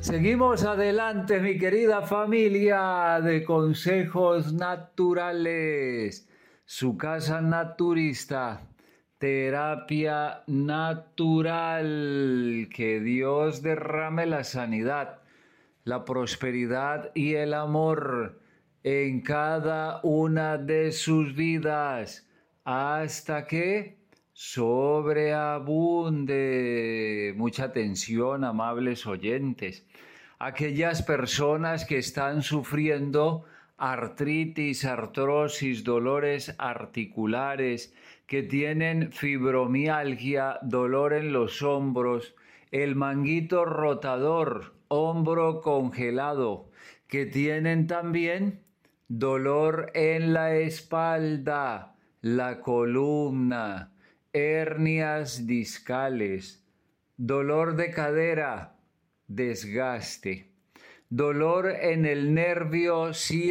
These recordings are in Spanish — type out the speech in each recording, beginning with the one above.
Seguimos adelante, mi querida familia de consejos naturales. Su casa naturista, terapia natural. Que Dios derrame la sanidad, la prosperidad y el amor en cada una de sus vidas hasta que sobreabunde. Mucha atención, amables oyentes. Aquellas personas que están sufriendo artritis, artrosis, dolores articulares, que tienen fibromialgia, dolor en los hombros, el manguito rotador, hombro congelado, que tienen también dolor en la espalda, la columna, hernias discales, dolor de cadera, desgaste, dolor en el nervio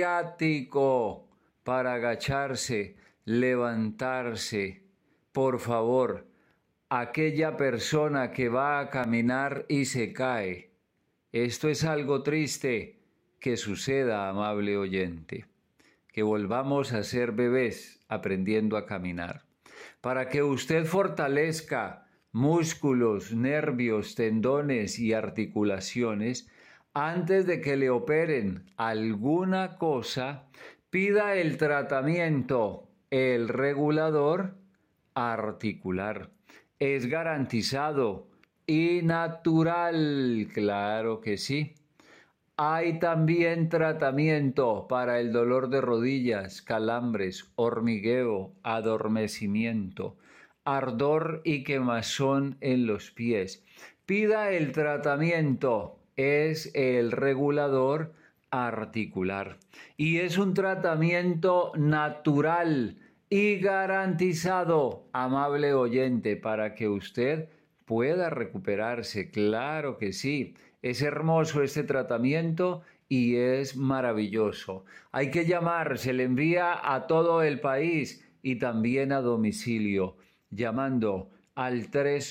ciático para agacharse, levantarse. Por favor, aquella persona que va a caminar y se cae. Esto es algo triste que suceda, amable oyente. Que volvamos a ser bebés aprendiendo a caminar. Para que usted fortalezca músculos, nervios, tendones y articulaciones, antes de que le operen alguna cosa, pida el tratamiento, el regulador articular. Es garantizado y natural, claro que sí. Hay también tratamiento para el dolor de rodillas, calambres, hormigueo, adormecimiento, ardor y quemazón en los pies. Pida el tratamiento, es el regulador articular. Y es un tratamiento natural y garantizado, amable oyente, para que usted pueda recuperarse. Claro que sí. Es hermoso este tratamiento y es maravilloso. Hay que llamar, se le envía a todo el país y también a domicilio, llamando al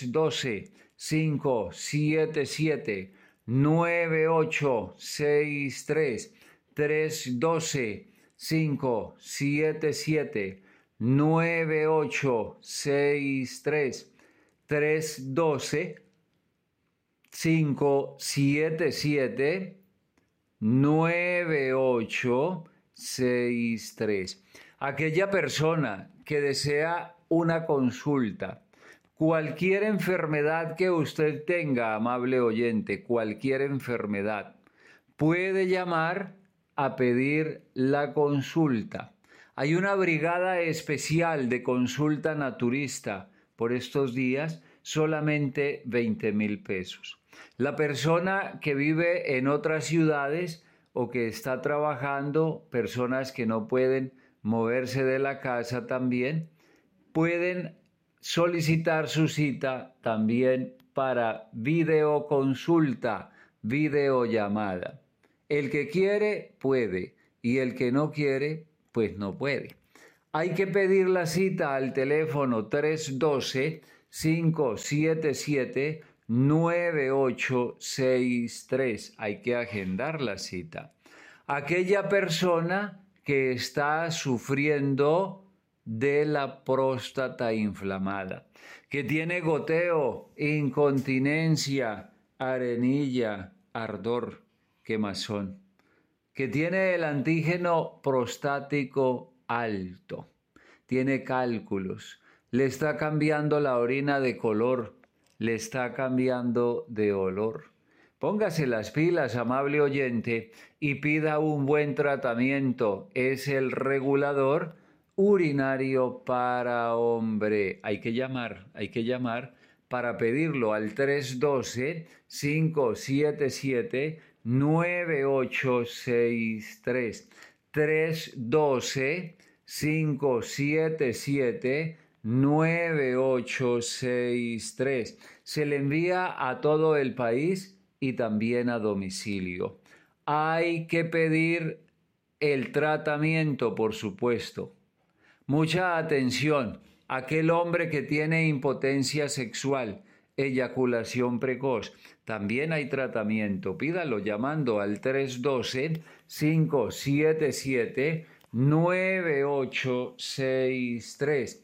312-577-9863, 312-577-9863, 312 577-9863. Aquella persona que desea una consulta, cualquier enfermedad que usted tenga, amable oyente, cualquier enfermedad, puede llamar a pedir la consulta. Hay una brigada especial de consulta naturista por estos días, solamente 20,000 pesos. La persona que vive en otras ciudades o que está trabajando, personas que no pueden moverse de la casa también, pueden solicitar su cita también para videoconsulta, videollamada. El que quiere puede y el que no quiere pues no puede. Hay que pedir la cita al teléfono 312-577-9863. Hay que agendar la cita. Aquella persona que está sufriendo de la próstata inflamada, que tiene goteo, incontinencia, arenilla, ardor, quemazón, que tiene el antígeno prostático alto, tiene cálculos, le está cambiando la orina de color, le está cambiando de olor. Póngase las pilas, amable oyente, y pida un buen tratamiento. Es el regulador urinario para hombre. Hay que llamar para pedirlo al 312-577-9863. 312-577-9863. Se le envía a todo el país y también a domicilio. Hay que pedir el tratamiento, por supuesto. Mucha atención. Aquel hombre que tiene impotencia sexual, eyaculación precoz. También hay tratamiento. Pídalo llamando al 312-577-9863.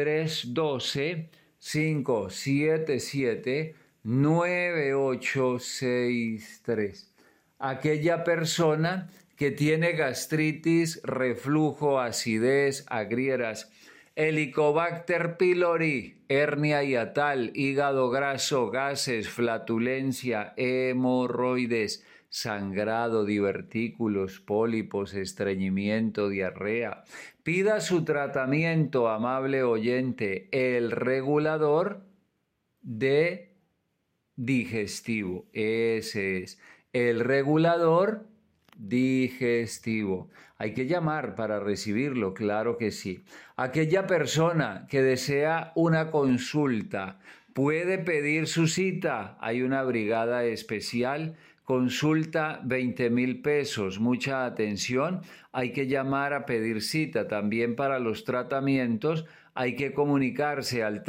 312-577-9863. Aquella persona que tiene gastritis, reflujo, acidez, agrieras, Helicobacter pylori, hernia hiatal, hígado graso, gases, flatulencia, hemorroides, sangrado, divertículos, pólipos, estreñimiento, diarrea. Pida su tratamiento, amable oyente, el regulador de digestivo. Ese es, el regulador digestivo. Hay que llamar para recibirlo, claro que sí. Aquella persona que desea una consulta puede pedir su cita. Hay una brigada especial. Consulta 20,000 pesos. Mucha atención. Hay que llamar a pedir cita. También para los tratamientos hay que comunicarse al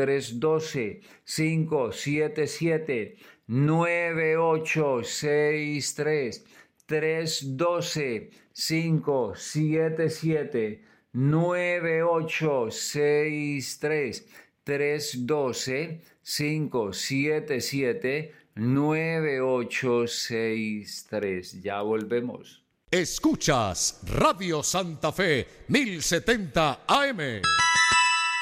312-577-9863. 312-577-9863. 312-577-9863. Ya volvemos. Escuchas Radio Santa Fe 1070 AM.